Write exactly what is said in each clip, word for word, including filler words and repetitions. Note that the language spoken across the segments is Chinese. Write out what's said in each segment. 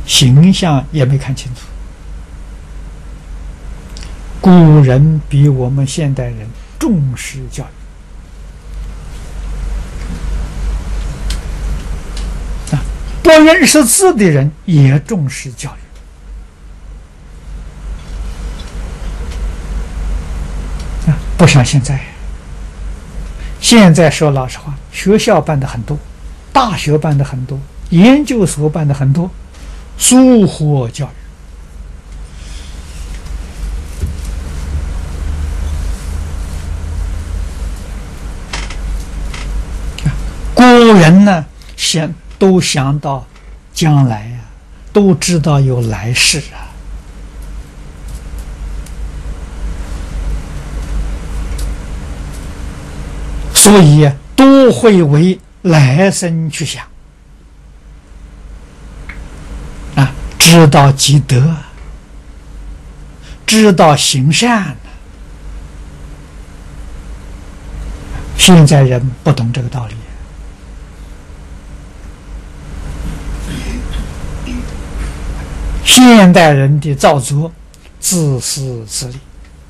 形象也没看清楚。古人比我们现代人重视教育啊，不认识字的人也重视教育啊，不像现在。现在说老实话，学校办的很多，大学办的很多，研究所办的很多，疏忽教育。古人呢，想都想到将来呀、啊，都知道有来世啊。所以都会为来生去想啊，知道积德，知道行善。现在人不懂这个道理，现代人的造作自私自利。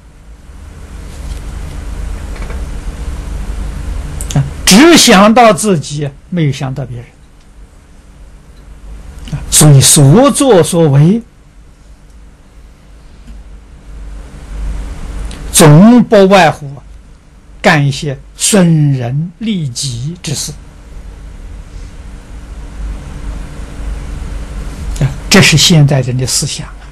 只想到自己，没有想到别人，所以所作所为总不外乎干一些损人利己之事。这是现代人的思想啊。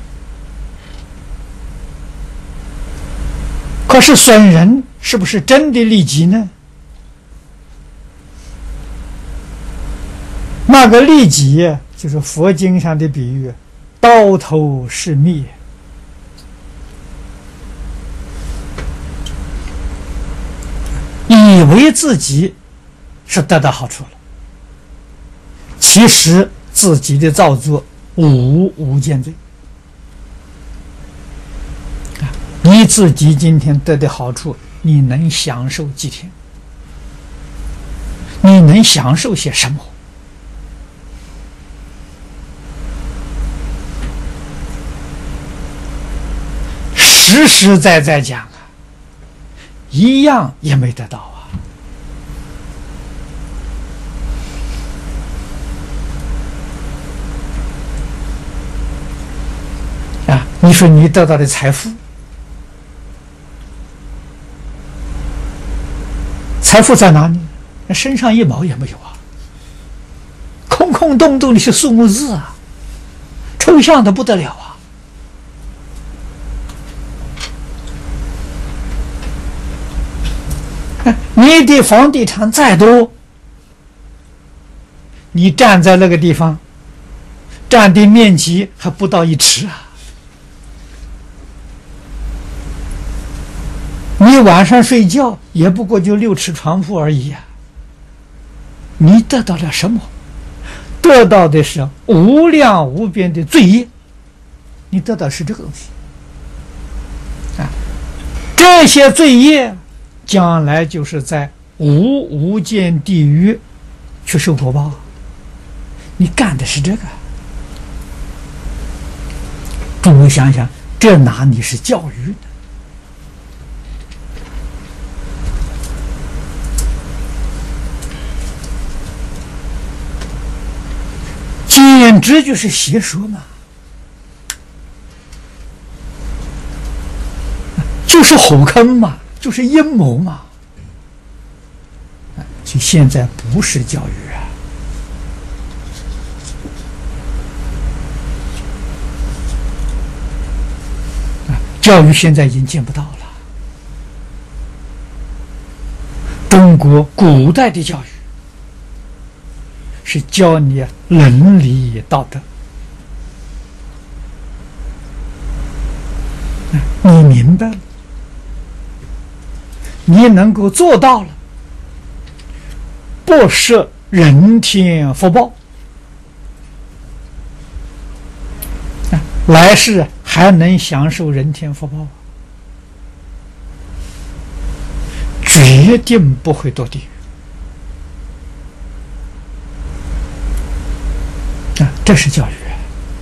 可是损人是不是真的利己呢？那个利己就是佛经上的比喻，刀头是灭。以为自己是得到好处了，其实自己的造作无无间罪。你自己今天得的好处，你能享受几天？你能享受些什么？实实在在讲啊，一样也没得到啊！啊，你说你得到的财富，财富在哪里？那身上一毛也没有啊，空空洞洞的是数目字啊，抽象的不得了啊！你的房地产再多，你站在那个地方，占地面积还不到一尺啊！你晚上睡觉也不过就六尺床铺而已啊！你得到了什么？得到的是无量无边的罪业，你得到是这个东西啊！这些罪业将来就是在无无间地狱去受果报，你干的是这个。诸位想想，这哪里是教育呢？简直就是邪说嘛，就是火坑嘛，就是阴谋嘛。所以现在不是教育啊，教育现在已经见不到了。中国古代的教育是教你伦理道德，你明白了，你能够做到了，不设人天福报，来世还能享受人天福报，决定不会堕地狱。啊，这是教育。